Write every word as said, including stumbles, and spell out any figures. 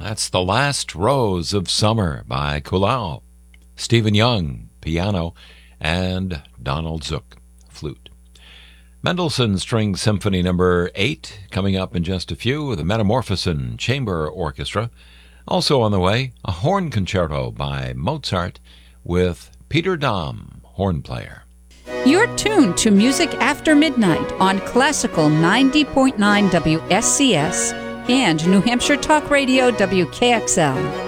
That's The Last Rose of Summer by Kulau. Stephen Young, piano, and Donald Zook, flute. Mendelssohn String Symphony Number eight, coming up in just a few, the Metamorphosen Chamber Orchestra. Also on the way, a horn concerto by Mozart with Peter Dahm, horn player. You're tuned to Music After Midnight on Classical ninety point nine W S C S and New Hampshire Talk Radio W K X L.